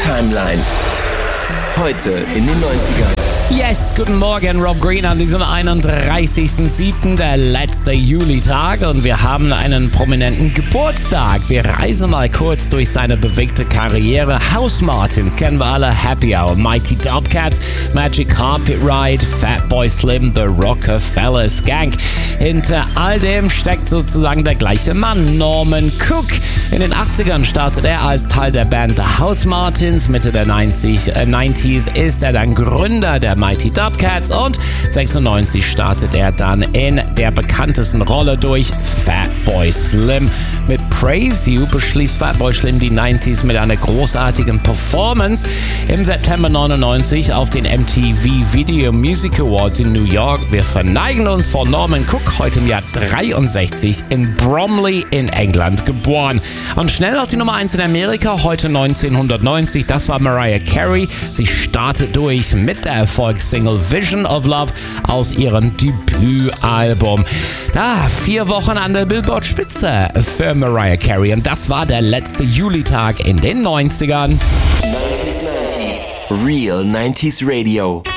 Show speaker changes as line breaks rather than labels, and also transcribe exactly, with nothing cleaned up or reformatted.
Timeline. Heute in den neunzigern.
Yes, guten Morgen, Rob Green an diesem einunddreißigsten siebten, der letzte Julitag, und wir haben einen prominenten Geburtstag. Wir reisen mal kurz durch seine bewegte Karriere. Housemartins kennen wir alle, Happy Hour, Mighty Dubcats, Magic Carpet Ride, Fatboy Slim, The Rockefeller Skank. Hinter all dem steckt sozusagen der gleiche Mann, Norman Cook. In den achtzigern startet er als Teil der Band The Housemartins. Mitte der neunziger ist er dann Gründer der Mighty Dubcats und sechsundneunzig startet er dann in der bekanntesten Rolle durch, Fatboy Slim. Mit Praise You beschließt Fatboy Slim die neunziger mit einer großartigen Performance. Im September neunundneunzig auf den M T V Video Music Awards in New York. Wir verneigen uns vor Norman Cook, heute im Jahr dreiundsechzig, in Bromley in England geboren. Und schnell auf die Nummer eins in Amerika, heute neunzehnhundertneunzig, das war Mariah Carey. Sie startet durch mit der Erfolgssingle Vision of Love aus ihrem Debütalbum. Da, vier Wochen an der Billboard-Spitze für Mariah Carey, und das war der letzte Julitag in den neunzigern.
neunzig neunzig Real neunziger Radio.